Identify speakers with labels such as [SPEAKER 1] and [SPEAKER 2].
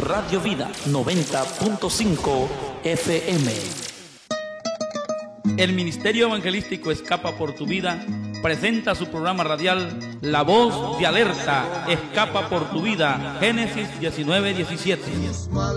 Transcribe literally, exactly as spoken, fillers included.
[SPEAKER 1] Radio Vida noventa punto cinco F M.
[SPEAKER 2] El Ministerio Evangelístico Escapa por tu Vida presenta su programa radial La Voz de Alerta, Escapa por tu Vida, Génesis diecinueve diecisiete.